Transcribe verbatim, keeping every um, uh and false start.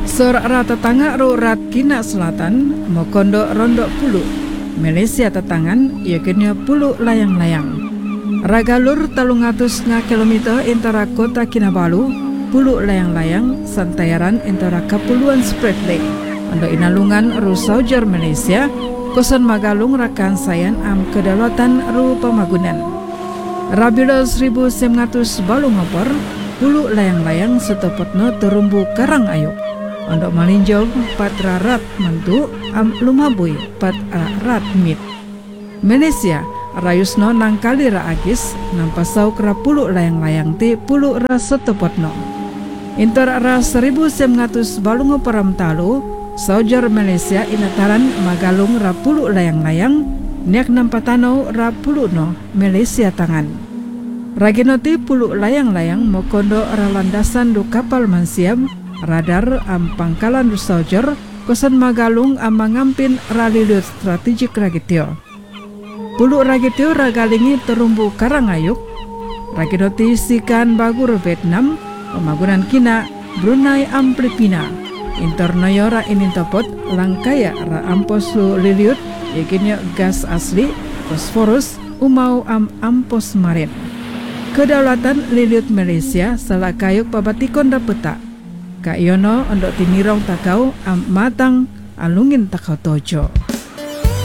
Sor rata tangga ro rat kina selatan mokondo rondo pulu Malaysia tetangan yakinnya pulu layang-layang. Ragalur talung atus nga kilometer antara kota Kinabalu pulu layang-layang santayaran antara kapuluan Spratly ando inalungan ru Saujar Malaysia kosan magalung rakan sayan am kedaulatan ru pamagunan. Rabila seribu sembilan ratus balu ngopor pulu layang-layang setopotno terumbu karang ayuk untuk malinjau pat rarat mantu am lumabui pat rarat mit. Malaysia rayusno nangkali ra agis nampasau kera pulu layang-layang ti pulu ra setopotno. Intor ra seribu sembilan ratus balungo param talu Saujar Malaysia inataran magalung ra pulu layang-layang niak nampatano ra pulu no Malaysia tangan. Raginoti pulu layang-layang mokondo ra landasan du kapal mansiam radar am pangkalan du Saujar kosan magalung am mangampin ralilut strategik ragitio. Pulu ragitio ragalingi terumbu karangayuk raginoti sikan bagur Vietnam pemagunan kina Brunei am Filipina internoyo ra inintopot langkaya ra ampos lu liliut yakinnya gas asli fosforus umau am ampos marin. Kedaulatan liliut Malaysia salah kayuk pabatikon dapeta Kak Yono ondok tinirong takau am matang alungin takau tojo.